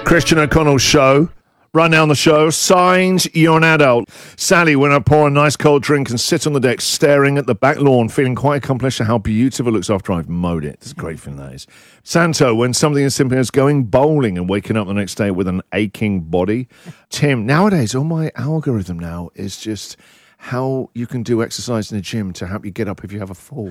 Christian O'Connell show. Right now on the show, signs you're an adult. Sally went up, pour a nice cold drink and sit on the deck staring at the back lawn, feeling quite accomplished at how beautiful it looks after I've mowed it. It's a great feeling, that is. Santo, when something as simple as going bowling and waking up the next day with an aching body. Tim, nowadays, all my algorithm now is just how you can do exercise in the gym to help you get up if you have a fall.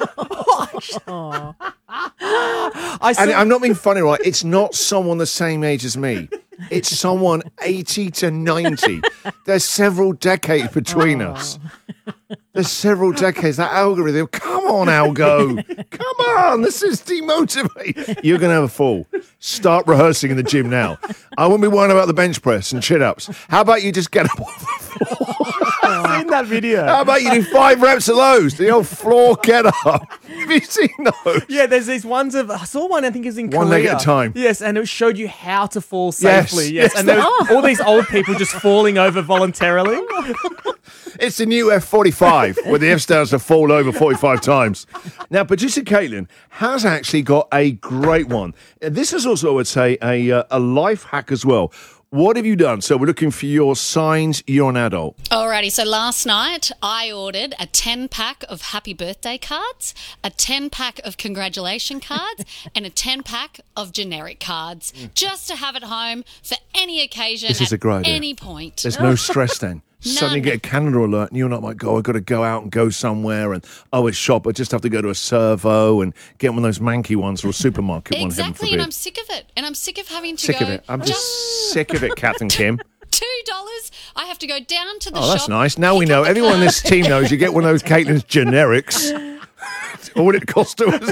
And I'm not being funny, right? It's not someone the same age as me. It's someone 80 to 90. There's several decades between us. There's several decades. That algorithm, come on, Algo. Come on, this is demotivating. You're going to have a fall. Start rehearsing in the gym now. I won't be worrying about the bench press and chin-ups. How about you just get up off the floor? I've seen that video. How about you do 5 reps of those? The old floor get up. Have you seen those? Yeah, there's these ones of, I saw one, I think is in Korea. One leg at a time. Yes, and it showed you how to fall safely. Yes. And there was all these old people just falling over voluntarily. It's the new F45, where the F stands to fall over 45 times. Now, producer Caitlin has actually got a great one. This is also, I would say, a life hack as well. What have you done? So we're looking for your signs you're an adult. Alrighty, so last night I ordered a 10-pack of happy birthday cards, a 10-pack of congratulation cards, and a 10-pack of generic cards, just to have at home for any occasion This is a great idea. any point. There's no stress then. Suddenly get a Canada alert and you're not like, I've got to go out and go somewhere and, it's shop. I just have to go to a servo and get one of those manky ones or a supermarket one. Exactly, and I'm sick of it. And I'm sick of having to Sick of it. I'm just sick of it, Kath and Kim. $2. I have to go down to the shop. Oh, that's nice. Now we know. Everyone in this team knows you get one of those Caitlin's generics. All it cost her was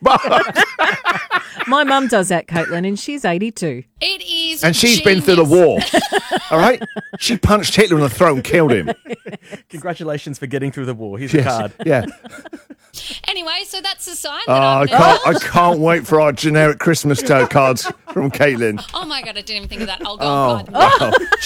$2. My mum does that, Caitlin, and she's 82. It is And she's been through the war. All right? She punched Hitler in the throat and killed him. Congratulations for getting through the war. Here's your card. Yeah. Anyway, so that's a sign that I can't wait for our generic Christmas cards from Caitlin. Oh my God, I didn't even think of that. I'll go and buy them. Wow.